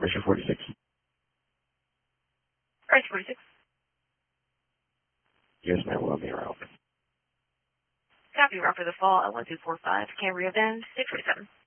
Operation 46. Operation 46. Yes, ma'am, we'll be around. Copy, route for the fall at 1245, Cambria Bend, 647.